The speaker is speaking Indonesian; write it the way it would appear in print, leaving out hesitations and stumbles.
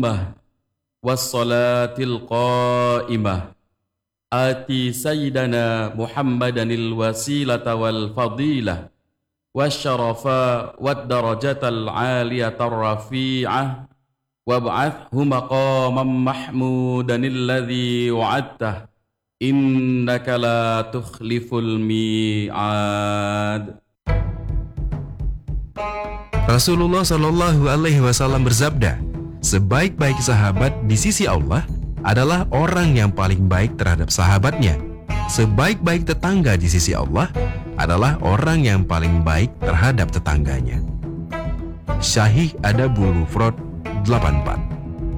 tammah wassalatil qaimah ati sayyidana Muhammadanil wasilata wal fadilah wasyarafa wad darajatal aliyatar rafi'ah wab'athhu maqaman mahmudanil ladzi wa'adtah innaka la tukhliful mi'ad. Rasulullah Shallallahu Alaihi Wasallam bersabda, sebaik-baik sahabat di sisi Allah adalah orang yang paling baik terhadap sahabatnya. Sebaik-baik tetangga di sisi Allah adalah orang yang paling baik terhadap tetangganya. Syahih Adabul Mufrad 84.